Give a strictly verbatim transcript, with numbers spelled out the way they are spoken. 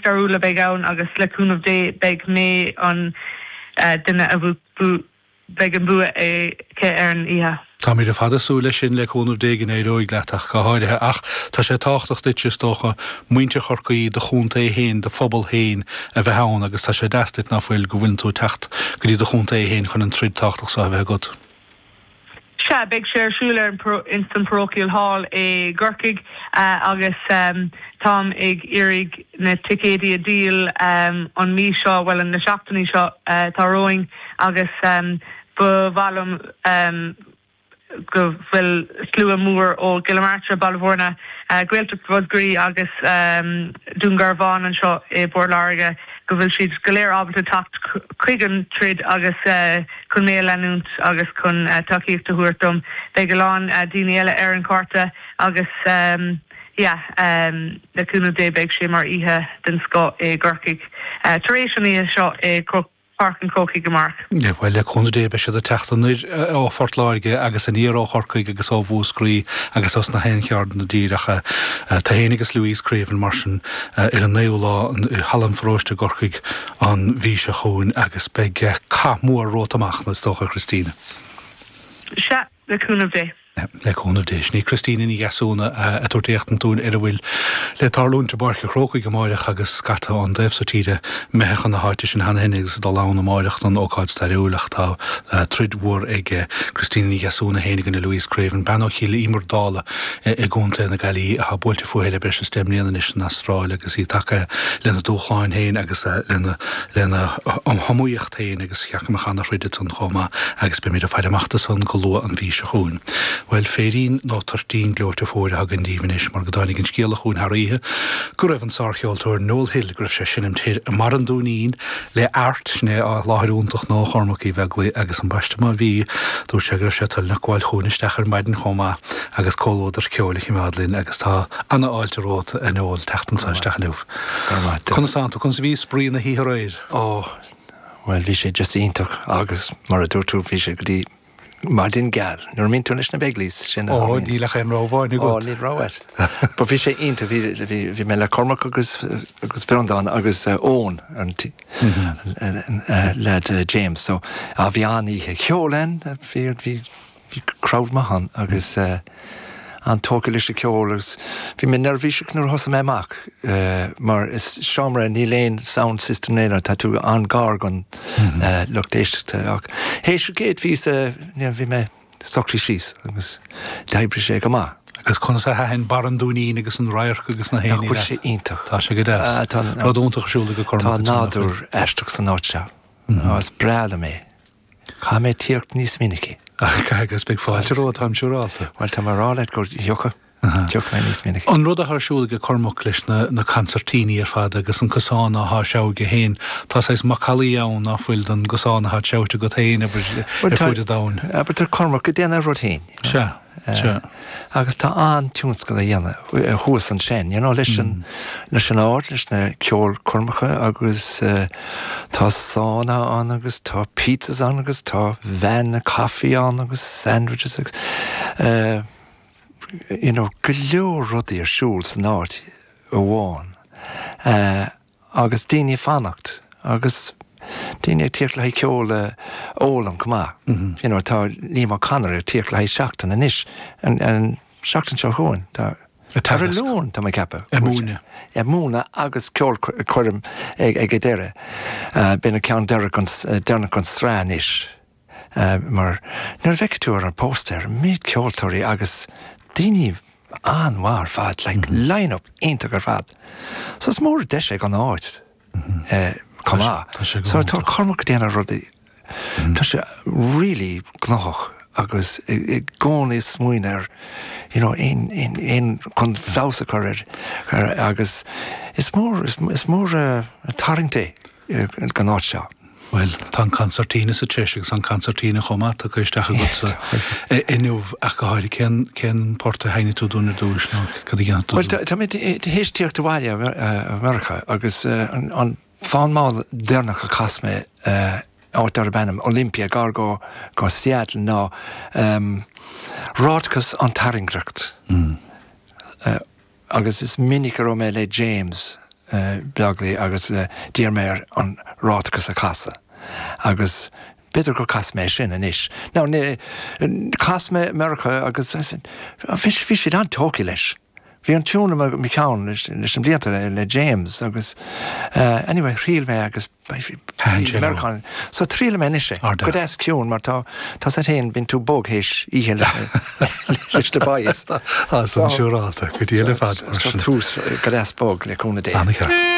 scarúla beag ann agus leúnmh dé beag mé an duine a bhú beag an bua é ce ar an ihe. Tá mí a fadasúla sin le chúnmh dé in éróig leach go háirithe ach tá sé táchtach duite tócha muinte chorcaí de chúnta é héin de phobal héin a bheith hán agus tá sé deistit ná bhfuil go bhfuil tú techt go dtí de chúnta é héin chun an tríd táchtach sa bheith go. Se beag sé siúla in san Parochial Hall é Gorcaig agus tám ag irig na ticéidí a díal an mí seo bhfuil an na seachtaí seo tá roing agus ba bhalamm go bhfuil slú a múr ó Gillamartra Balvorna Gaeltacht Bhudgraí agus Dungarvan an seo é Bord Láirge go bhfuil siad go léir ábalta tacht chuigan trid agus chun mé leúnt agus chun takeíocht a thuairtum beag go láin daoine eile ar an carta agus leúnmh dé beag sé mar ihe den sco é Gorcaig. Tar éis an í seo é Park an Cócaí go mark. Ja, bhfuil le chun dé be se a teachtainir á Fort Láirge agus an íar á Chorcaig agus á bhúscrí agus os na hen cheardan na díracha tá héanagus Louise Craven mar sin ar an néolá Hallan Fróiste Gorcaig an bhí se chuún agus beag cá mór rótamach na tócha Christine. Se leúnmh dé. Le chunmh déis ní Christine ní gasúna a tuairtéachtan tún ar a bhfuil le tarlúnta barcha chrócaí go máireach agus scata an déobh sa tíre mechan na háite sin hena hinnigs dá lán na máireacht an ócáid stairiúlaach tá trid mhór ag Christine ní gasúna héananig na Louise Craven benach chéile imar dála i gúnta na gailí a builte fuhéile bre an stemlíana is na Astráil agus í take lena dúchláin héin agus lena an hamuíocht héin agus cheachmachchan na friide san chomá agus be mí a feideachta san go lua an bhí se chuún. Well féirín ná tartín glóirte fóir a gan díhanis mar godáinnig an scéalachún haíthe go raibh an sarcheoltóir Noel Hill gribh sé sin imtír mar an dúnín le airt sné á láthúntaach ná chormaí bheagla agus an baiste má bhí dú sé gribh sé tal na gháil chúnistechar maidin chomá agus cóóidir ceolalaí mádlinn agus tá anna áilte róta a nóil teachtansáisteach nuh. Chunán tú chun sa bhí sprí na híth réir? Ó, well bhí sé just ionach agus mar a dúirtú bhí sé go dtí mar din gal, nuair mín túnis na beglís sin. Ó, dílach an róháin go. Ó, ní ráhaid. Ba bhí sé ionta bhí me le Cormac agus agus Brandán agus ón an led James, so a bhí an íthe ceolainn bhí bhí crowd mahan agus an tóca leis ceolalas bhí me nervhíiseach nuair thosa mé amach mar is seomra ní léon sound system néile tá tú an gargan luchtéisteachta ach hééis géad bhí bhí me sochtaí síos agus d'oibre sé go má. Agus chun sa hen barandúnín agus an ráircha agus na héine. Bhfuil sé ionach. Tá sé go deas. Ráúntaach siúla go Cormac. Tá nádur eisteach san áitse. Ás breala mé. Cá mé tíocht níos minicí. Ach, agus beag fáilte ró tam siúráalta. Well, tá mar ráleid go dheocha. Dheoch mé níos minicí. An rud a thsúla go Cormac leis na concertíní ar fad agus an gosána thá seo go héin. Tá sais macalaí ann nach bhfuil don gosána thá seote go héin ar fuide dáin. Aber tá Cormac go déanana rud héin. Se. Agus tá an túns go le dhéanana thuas an sin, you know, leis an leis an áir leis na ceol Cormacha agus tá sána an agus tá pizzas an agus tá bhean na caffi an agus sandwiches agus you know, go leor rudaí ar siúil san áirt a bháin agus daoine fannacht agus daoine tíocht le ceola ólam cumá. You know, tá líma canar ar tíocht le seachtain anis an seachtain seo chuin tá tar a lún tá mai cappa. E múna. E múna agus ceol chuirm ag ag deire bína ceann deire dearna chun srán is mar nuair bheictúir an póster míad ceoltóirí agus daoine anmhar fad like line-up ionta gur fad. So is mór deis ag an áit. Comá. So tá Cormac déanana rudaí. Tá sé really gnáth agus i gcóin is smuoin ar, you know, in in in chun bhesa chuir agus is mór is mór a taringté gan áit seo. Well, tá concertína sa tseisiigh san concertína chomá tá chuisteach go sa inniuh ach go háirí cén porta haine tú dúna dúis ná cad gceanna tú. Well, tá mé hééis tíocht bháile America agus an fáin máil déarnach a casme áit ar bennim Olympia gar go go Seattle ná rádchas an taringreacht. Agus is minic ar mé le James beaglaí agus dír méir an ráitachas a casa. Agus beidir go cas mé sin in isis. Ná cas mé America agus fi siad an tóci leis. Bhí an túna mi ceann leis an blianta le James agus anyway riil mé agus American. So tríle mé isise go éis ciún mar tá tá sé héin bín tú bóg héis ihe leis de baias. Tá san siúráta go dtíile fad trús go éis bóg le cúna dé.